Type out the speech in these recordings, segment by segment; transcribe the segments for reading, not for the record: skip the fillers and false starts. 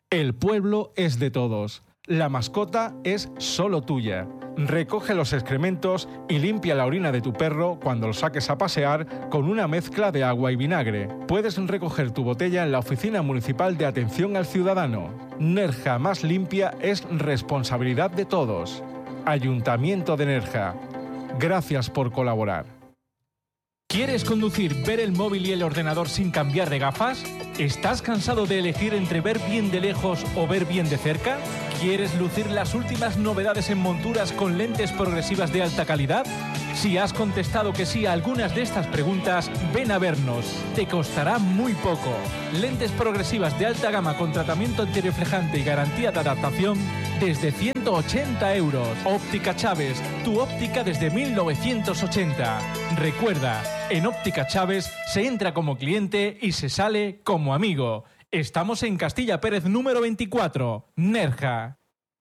El pueblo es de todos. La mascota es solo tuya. Recoge los excrementos y limpia la orina de tu perro cuando lo saques a pasear con una mezcla de agua y vinagre. Puedes recoger tu botella en la Oficina Municipal de Atención al Ciudadano. Nerja más limpia es responsabilidad de todos. Ayuntamiento de Nerja. Gracias por colaborar. ¿Quieres conducir, ver el móvil y el ordenador sin cambiar de gafas? ¿Estás cansado de elegir entre ver bien de lejos o ver bien de cerca? ¿Quieres lucir las últimas novedades en monturas con lentes progresivas de alta calidad? Si has contestado que sí a algunas de estas preguntas, ven a vernos. Te costará muy poco. Lentes progresivas de alta gama con tratamiento antirreflejante y garantía de adaptación desde 180 euros. Óptica Chávez, tu óptica desde 1980. Recuerda, en Óptica Chávez se entra como cliente y se sale como amigo. Estamos en Castilla Pérez número 24, Nerja.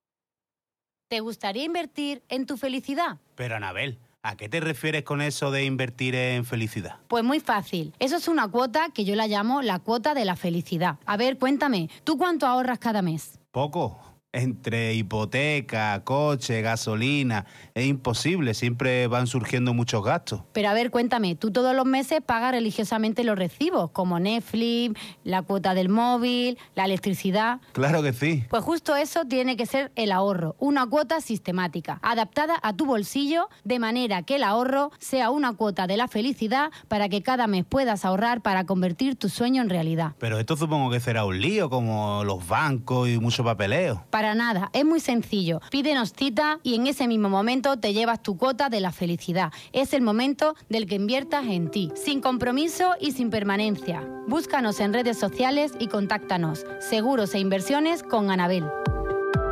¿Te gustaría invertir en tu felicidad? Pero Anabel, ¿a qué te refieres con eso de invertir en felicidad? Pues muy fácil. Eso es una cuota que yo la llamo la cuota de la felicidad. A ver, cuéntame, ¿tú cuánto ahorras cada mes? Poco. Entre hipoteca, coche, gasolina, es imposible, siempre van surgiendo muchos gastos. Pero a ver, cuéntame, tú todos los meses pagas religiosamente los recibos, como Netflix, la cuota del móvil, la electricidad. Claro que sí. Pues justo eso tiene que ser el ahorro, una cuota sistemática, adaptada a tu bolsillo, de manera que el ahorro sea una cuota de la felicidad para que cada mes puedas ahorrar para convertir tu sueño en realidad. Pero esto supongo que será un lío, como los bancos y mucho papeleo. Para nada, es muy sencillo. Pídenos cita y en ese mismo momento te llevas tu cuota de la felicidad. Es el momento del que inviertas en ti, sin compromiso y sin permanencia. Búscanos en redes sociales y contáctanos. Seguros e inversiones con Anabel.